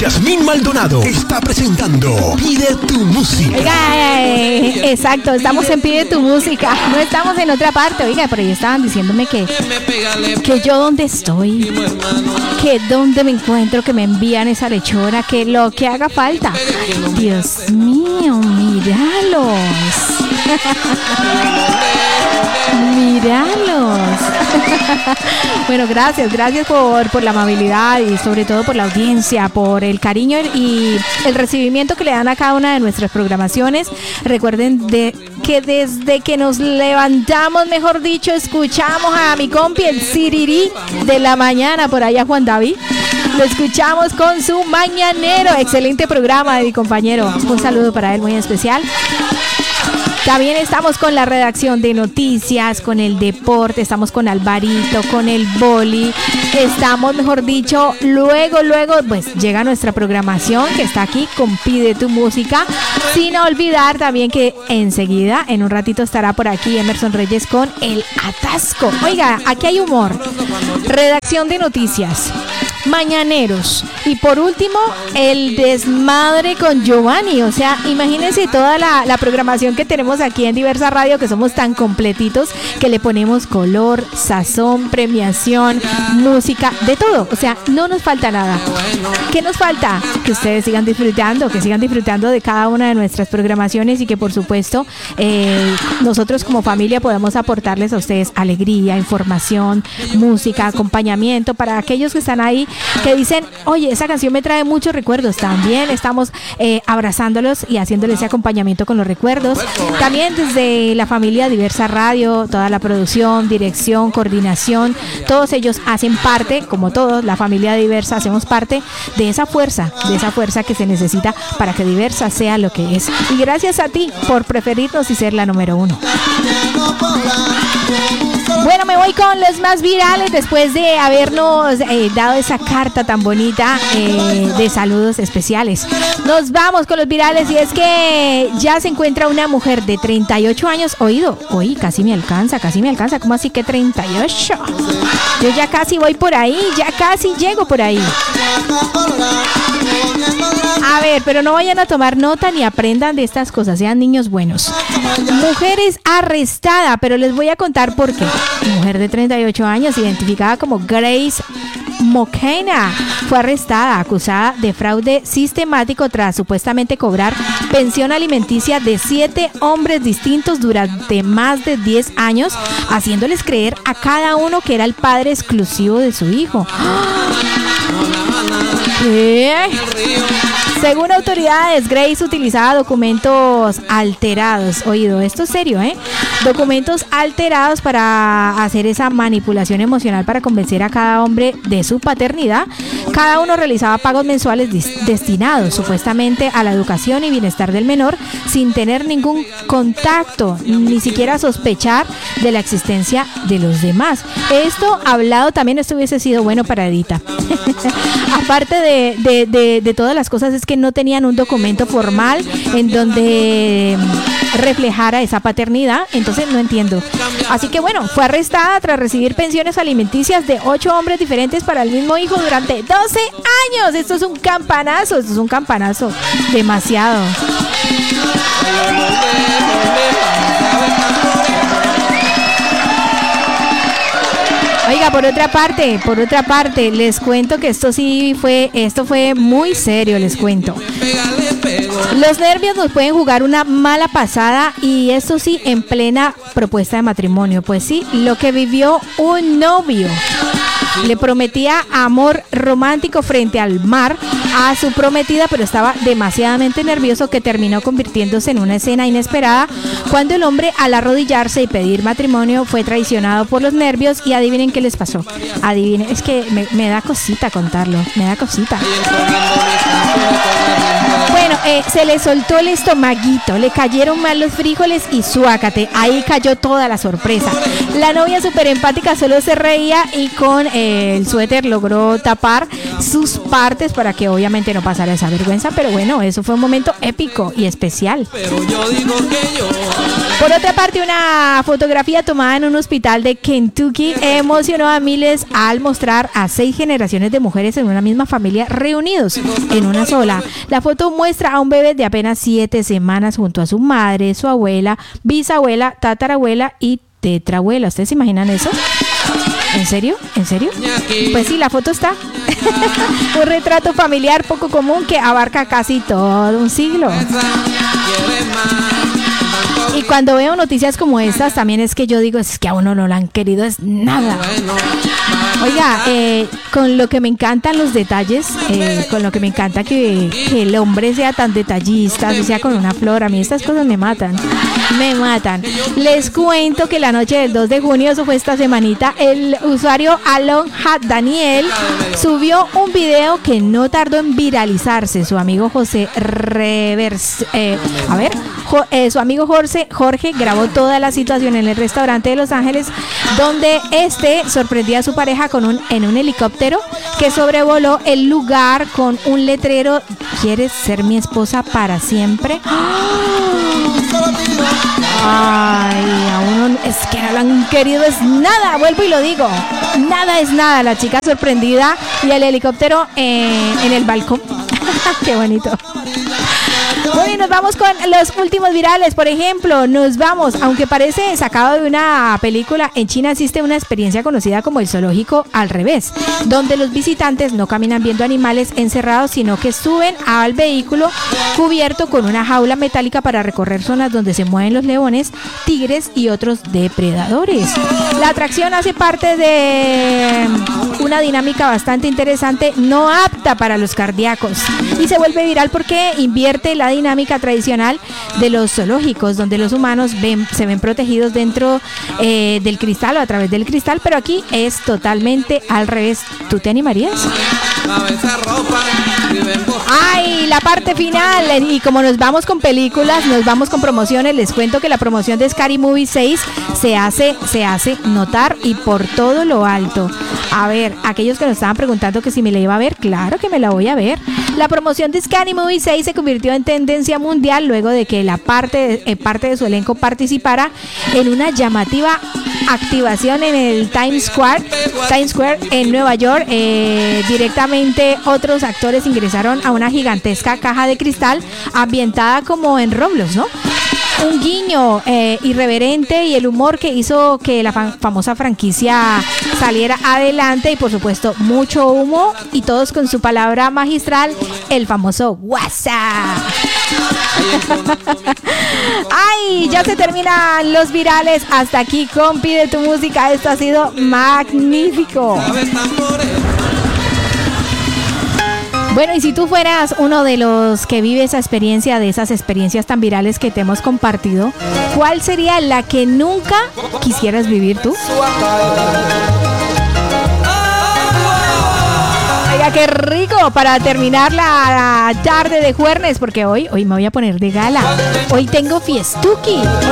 Yasmín Maldonado está presentando Pide tu Música. Oiga, exacto, estamos en Pide tu Música, no estamos en otra parte. Oiga, por ahí estaban diciéndome que yo dónde estoy, que dónde me encuentro, que me envían esa lechona, que lo que haga falta. Dios mío, míralos. Míralos. Bueno, gracias por la amabilidad y sobre todo por la audiencia, por el cariño y el recibimiento que le dan a cada una de nuestras programaciones. Recuerden que desde que nos levantamos, mejor dicho, escuchamos a mi compi el Sirirí de la mañana, por allá Juan David. Lo escuchamos con su mañanero. Excelente programa de mi compañero. Un saludo para él muy especial. También estamos con la redacción de noticias, con el deporte, estamos con Alvarito, con el boli, estamos, mejor dicho, luego, pues llega nuestra programación que está aquí con Pide tu Música, sin olvidar también que enseguida, en un ratito estará por aquí Emerson Reyes con El Atasco. Oiga, aquí hay humor, redacción de noticias, mañaneros y por último el desmadre con Giovanni. O sea, imagínense toda la programación que tenemos aquí en Diversa Radio, que somos tan completitos, que le ponemos color, sazón, premiación, música, de todo. O sea, no nos falta nada. ¿Qué nos falta? Que ustedes sigan disfrutando, de cada una de nuestras programaciones y que por supuesto nosotros como familia podamos aportarles a ustedes alegría, información, música, acompañamiento para aquellos que están ahí, que dicen, oye, esa canción me trae muchos recuerdos. También estamos abrazándolos y haciéndoles ese acompañamiento con los recuerdos. También desde la familia Diversa Radio, toda la producción, dirección, coordinación, todos ellos hacen parte, como todos, la familia Diversa, hacemos parte de esa fuerza que se necesita para que Diversa sea lo que es. Y gracias a ti por preferirnos y ser la número 1. Bueno, me voy con los más virales después de habernos dado esa carta tan bonita de saludos especiales. Nos vamos con los virales y es que ya se encuentra una mujer de 38 años. Oí, casi me alcanza. ¿Cómo así que 38? Yo ya casi voy por ahí, ya casi llego por ahí. A ver, pero no vayan a tomar nota ni aprendan de estas cosas, sean niños buenos. Mujer es arrestada, pero les voy a contar por qué. Mujer de 38 años, identificada como Grace McKenna, fue arrestada, acusada de fraude sistemático tras supuestamente cobrar pensión alimenticia de 7 hombres distintos durante más de 10 años, haciéndoles creer a cada uno que era el padre exclusivo de su hijo. ¿Qué? Según autoridades, Grace utilizaba documentos alterados. Oído, esto es serio, documentos alterados para hacer esa manipulación emocional para convencer a cada hombre de su paternidad. Cada uno realizaba pagos mensuales destinados supuestamente a la educación y bienestar del menor sin tener ningún contacto, ni siquiera sospechar de la existencia de los demás. Esto hablado también, esto hubiese sido bueno para Edita. Aparte de todas las cosas, es que no tenían un documento formal en donde reflejara esa paternidad, entonces no entiendo. Así que bueno, fue arrestada tras recibir pensiones alimenticias de 8 hombres diferentes para el mismo hijo durante 12 años. Esto es un campanazo, demasiado. Oiga, por otra parte, les cuento que esto fue muy serio, les cuento. Los nervios nos pueden jugar una mala pasada y esto sí, en plena propuesta de matrimonio. Pues sí, lo que vivió un novio. Le prometía amor romántico frente al mar a su prometida, pero estaba demasiadamente nervioso que terminó convirtiéndose en una escena inesperada cuando el hombre, al arrodillarse y pedir matrimonio, fue traicionado por los nervios. Y adivinen qué les pasó. Adivinen, es que me da cosita contarlo, me da cosita. Bueno, se le soltó el estomaguito, le cayeron mal los frijoles y suácate, ahí cayó toda la sorpresa. La novia súper empática solo se reía y con el suéter logró tapar sus partes para que obviamente no pasara esa vergüenza, pero bueno, eso fue un momento épico y especial. Por otra parte, una fotografía tomada en un hospital de Kentucky emocionó a miles al mostrar a 6 generaciones de mujeres en una misma familia reunidos en una sola. La foto muestra a un bebé de apenas 7 semanas junto a su madre, su abuela, bisabuela, tatarabuela y tetrabuela. ¿Ustedes se imaginan eso? ¿En serio? ¿En serio? Pues sí, la foto está. Un retrato familiar poco común que abarca casi todo un siglo. Y cuando veo noticias como estas, también es que yo digo, es que a uno no lo han querido, es nada. Oiga, con lo que me encantan los detalles, con lo que me encanta que el hombre sea tan detallista, que sea con una flor, a mí estas cosas me matan. Me matan. Les cuento que la noche del 2 de junio, eso fue esta semanita, el usuario Alon Hat Daniel subió un video que no tardó en viralizarse. Su amigo José su amigo Jorge grabó toda la situación en el restaurante de Los Ángeles, donde sorprendía a su pareja en un helicóptero que sobrevoló el lugar con un letrero: ¿quieres ser mi esposa para siempre? Ay, a uno es que no lo han querido, es nada, vuelvo y lo digo, nada es nada. La chica sorprendida y el helicóptero en el balcón. Qué bonito. Bueno, y nos vamos con los últimos virales. Por ejemplo, aunque parece sacado de una película, en China existe una experiencia conocida como el zoológico al revés, donde los visitantes no caminan viendo animales encerrados, sino que suben al vehículo cubierto con una jaula metálica para recorrer zonas donde se mueven los leones, tigres y otros depredadores. La atracción hace parte de una dinámica bastante interesante, no apta para los cardíacos, y se vuelve viral porque invierte la dinámica tradicional de los zoológicos, donde los humanos se ven protegidos dentro del cristal o a través del cristal, pero aquí es totalmente al revés. ¿Tú te animarías? ¡Ay! La parte final. Y como nos vamos con películas, nos vamos con promociones, les cuento que la promoción de Scary Movie 6 se hace notar y por todo lo alto. A ver, aquellos que nos estaban preguntando que si me la iba a ver, claro que me la voy a ver. La promoción de Scary Movie 6 se convirtió en tendencia mundial luego de que parte de su elenco participara en una llamativa activación en el Times Square en Nueva York. Directamente otros actores ingresaron a una gigantesca caja de cristal ambientada como en Roblox, ¿no? Un guiño irreverente y el humor que hizo que la famosa franquicia saliera adelante, y por supuesto mucho humo y todos con su palabra magistral, el famoso WhatsApp. Ay, ya se terminan los virales. Hasta aquí con Pide tu Música. Esto ha sido magnífico. Bueno, y si tú fueras uno de los que vive esa experiencia, de esas experiencias tan virales que te hemos compartido, ¿cuál sería la que nunca quisieras vivir tú? Oiga, qué rico para terminar la tarde de jueves, porque hoy me voy a poner de gala. Hoy tengo fiestuki.